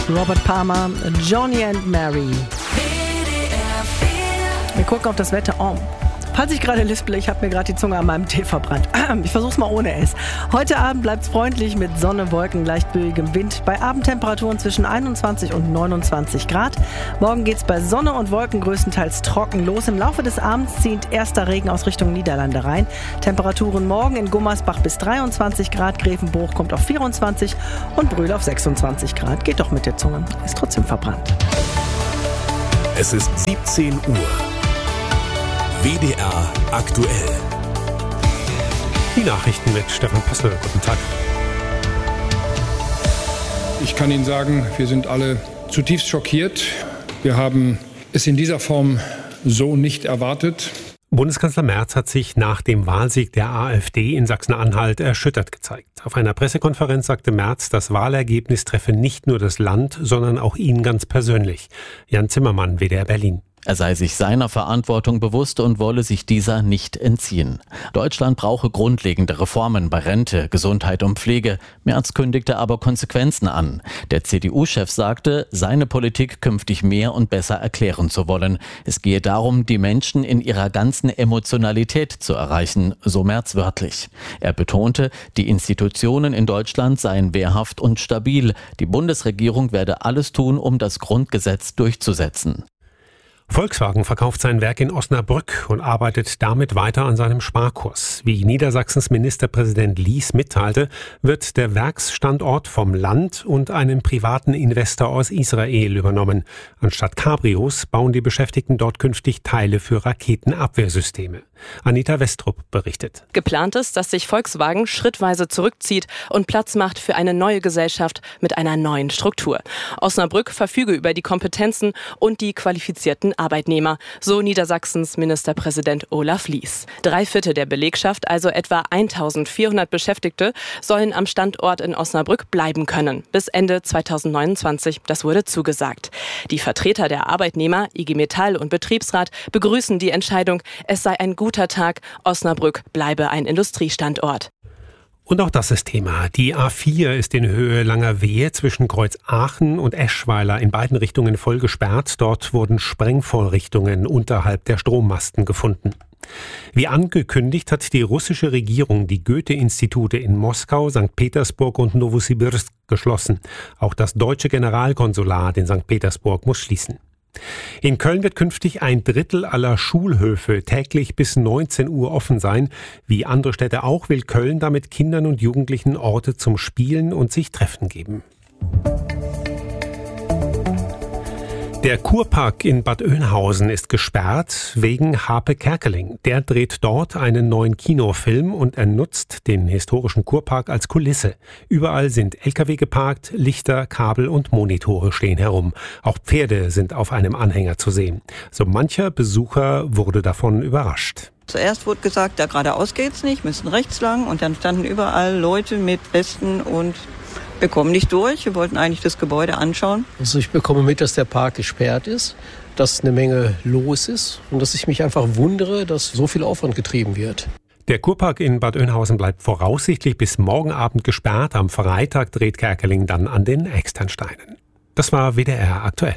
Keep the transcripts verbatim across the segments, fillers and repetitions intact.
Robert Palmer, Johnny and Mary. Wir gucken auf das Wetter. Oh. Falls ich gerade lisple, ich habe mir gerade die Zunge an meinem Tee verbrannt. Ich versuch's mal ohne es. Heute Abend bleibt's freundlich mit Sonne, Wolken, leicht böigem Wind. Bei Abendtemperaturen zwischen einundzwanzig und neunundzwanzig Grad. Morgen geht's bei Sonne und Wolken größtenteils trocken los. Im Laufe des Abends zieht erster Regen aus Richtung Niederlande rein. Temperaturen morgen in Gummersbach bis dreiundzwanzig Grad. Grevenbruch kommt auf vierundzwanzig und Brühl auf sechsundzwanzig Grad. Geht doch mit der Zunge. Ist trotzdem verbrannt. Es ist siebzehn Uhr. W D R aktuell. Die Nachrichten mit Stefan Pössl. Guten Tag. Ich kann Ihnen sagen, wir sind alle zutiefst schockiert. Wir haben es in dieser Form so nicht erwartet. Bundeskanzler Merz hat sich nach dem Wahlsieg der AfD in Sachsen-Anhalt erschüttert gezeigt. Auf einer Pressekonferenz sagte Merz, das Wahlergebnis treffe nicht nur das Land, sondern auch ihn ganz persönlich. Jan Zimmermann, W D R Berlin. Er sei sich seiner Verantwortung bewusst und wolle sich dieser nicht entziehen. Deutschland brauche grundlegende Reformen bei Rente, Gesundheit und Pflege. Merz kündigte aber Konsequenzen an. Der C D U-Chef sagte, seine Politik künftig mehr und besser erklären zu wollen. Es gehe darum, die Menschen in ihrer ganzen Emotionalität zu erreichen, so Merz wörtlich. Er betonte, die Institutionen in Deutschland seien wehrhaft und stabil. Die Bundesregierung werde alles tun, um das Grundgesetz durchzusetzen. Volkswagen verkauft sein Werk in Osnabrück und arbeitet damit weiter an seinem Sparkurs. Wie Niedersachsens Ministerpräsident Lies mitteilte, wird der Werksstandort vom Land und einem privaten Investor aus Israel übernommen. Anstatt Cabrios bauen die Beschäftigten dort künftig Teile für Raketenabwehrsysteme. Anita Westrup berichtet. Geplant ist, dass sich Volkswagen schrittweise zurückzieht und Platz macht für eine neue Gesellschaft mit einer neuen Struktur. Osnabrück verfüge über die Kompetenzen und die qualifizierten Arbeitnehmer, so Niedersachsens Ministerpräsident Olaf Lies. Drei Viertel der Belegschaft, also etwa eintausendvierhundert Beschäftigte, sollen am Standort in Osnabrück bleiben können. Bis Ende zweitausendneunundzwanzig, das wurde zugesagt. Die Vertreter der Arbeitnehmer, I G Metall und Betriebsrat, begrüßen die Entscheidung, es sei ein guter Tag, Osnabrück bleibe ein Industriestandort. Und auch das ist Thema. Die A vier ist in Höhe Langerwehe zwischen Kreuz Aachen und Eschweiler in beiden Richtungen voll gesperrt. Dort wurden Sprengvorrichtungen unterhalb der Strommasten gefunden. Wie angekündigt hat die russische Regierung die Goethe-Institute in Moskau, Sankt Petersburg und Nowosibirsk geschlossen. Auch das deutsche Generalkonsulat in Sankt Petersburg muss schließen. In Köln wird künftig ein Drittel aller Schulhöfe täglich bis neunzehn Uhr offen sein. Wie andere Städte auch will Köln damit Kindern und Jugendlichen Orte zum Spielen und sich Treffen geben. Der Kurpark in Bad Oeynhausen ist gesperrt wegen Harpe Kerkeling. Der dreht dort einen neuen Kinofilm und er nutzt den historischen Kurpark als Kulisse. Überall sind L K W geparkt, Lichter, Kabel und Monitore stehen herum. Auch Pferde sind auf einem Anhänger zu sehen. So mancher Besucher wurde davon überrascht. Zuerst wurde gesagt, da geradeaus geht's nicht, müssen rechts lang. Und dann standen überall Leute mit Westen und wir kommen nicht durch. Wir wollten eigentlich das Gebäude anschauen. Also ich bekomme mit, dass der Park gesperrt ist, dass eine Menge los ist und dass ich mich einfach wundere, dass so viel Aufwand getrieben wird. Der Kurpark in Bad Oeynhausen bleibt voraussichtlich bis morgen Abend gesperrt. Am Freitag dreht Kerkeling dann an den Externsteinen. Das war W D R aktuell.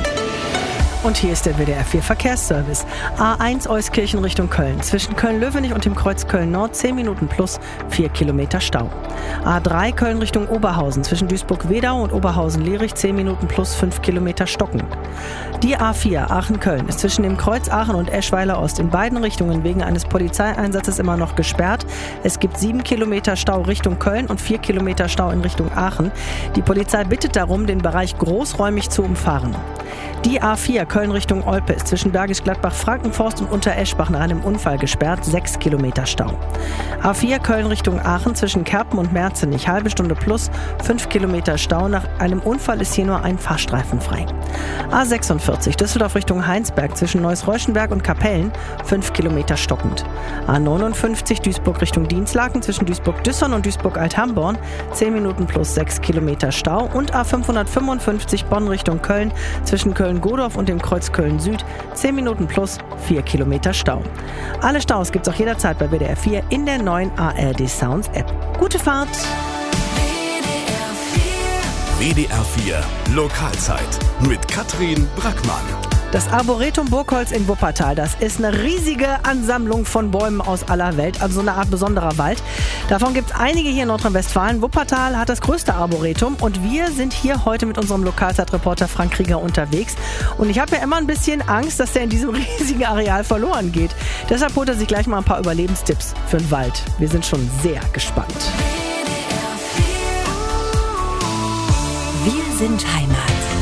Und hier ist der W D R vier Verkehrsservice. A eins Euskirchen Richtung Köln. Zwischen Köln-Löwenich und dem Kreuz Köln-Nord zehn Minuten plus vier Kilometer Stau. A drei Köln Richtung Oberhausen. Zwischen Duisburg-Wedau und Oberhausen-Lierich zehn Minuten plus fünf Kilometer stocken. Die A vier Aachen-Köln ist zwischen dem Kreuz Aachen und Eschweiler Ost in beiden Richtungen wegen eines Polizeieinsatzes immer noch gesperrt. Es gibt sieben Kilometer Stau Richtung Köln und vier Kilometer Stau in Richtung Aachen. Die Polizei bittet darum, den Bereich großräumig zu umfahren. Die A vier Köln Richtung Olpe ist zwischen Bergisch Gladbach, Frankenforst und Untereschbach nach einem Unfall gesperrt, sechs Kilometer Stau. A vier Köln Richtung Aachen zwischen Kerpen und Merzenich, halbe Stunde plus, fünf Kilometer Stau. Nach einem Unfall ist hier nur ein Fahrstreifen frei. A sechsundvierzig Düsseldorf Richtung Heinsberg zwischen Neuss-Reuschenberg und Kapellen, fünf Kilometer stockend. A neunundfünfzig Duisburg Richtung Dienstlaken zwischen Duisburg-Düssern und Duisburg-Althamborn, zehn Minuten plus sechs Kilometer Stau. Und A fünfhundertfünfundfünfzig Bonn Richtung Köln zwischen Köln-Godorf und dem Kreuz Köln-Süd, zehn Minuten plus vier Kilometer Stau. Alle Staus gibt's auch jederzeit bei W D R vier in der neuen A R D Sounds App. Gute Fahrt! W D R vier W D R vier Lokalzeit mit Katrin Brackmann. Das Arboretum Burgholz in Wuppertal, das ist eine riesige Ansammlung von Bäumen aus aller Welt, also so eine Art besonderer Wald. Davon gibt es einige hier in Nordrhein-Westfalen. Wuppertal hat das größte Arboretum und wir sind hier heute mit unserem Lokalzeitreporter Frank Krieger unterwegs. Und ich habe ja immer ein bisschen Angst, dass der in diesem riesigen Areal verloren geht. Deshalb holt er sich gleich mal ein paar Überlebenstipps für den Wald. Wir sind schon sehr gespannt. Wir sind Heimat.